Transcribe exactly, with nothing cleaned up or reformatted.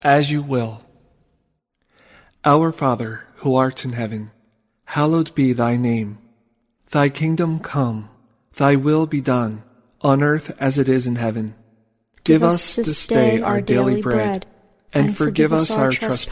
As you will. Our Father, who art in heaven, hallowed be thy name. Thy kingdom come, thy will be done, on earth as it is in heaven. Give us this day our daily bread, and forgive us our trespasses,